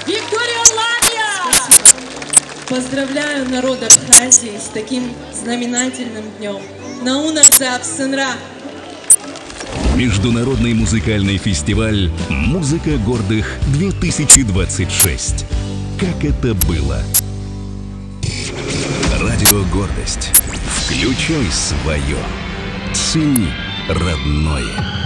Виктория Латвия! Поздравляю народ Абхазии с таким знаменательным днем. Науна Запсенра! Международный музыкальный фестиваль «Музыка гордых-2026». Как это было? Радио «Гордость». Включай свое. Цени родное.